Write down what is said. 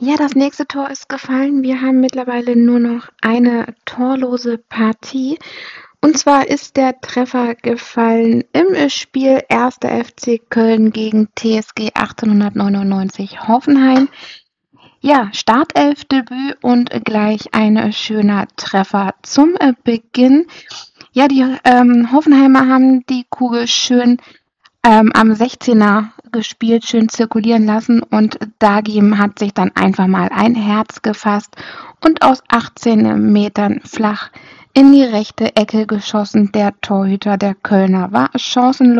Ja, das nächste Tor ist gefallen. Wir haben mittlerweile nur noch eine torlose Partie. Und zwar ist der Treffer gefallen im Spiel 1. FC Köln gegen TSG 1899 Hoffenheim. Ja, Startelfdebüt und gleich ein schöner Treffer zum Beginn. Ja, die Hoffenheimer haben die Kugel schön am 16er gespielt, schön zirkulieren lassen und Dagim hat sich dann einfach mal ein Herz gefasst und aus 18 Metern flach in die rechte Ecke geschossen. Der Torhüter der Kölner war chancenlos.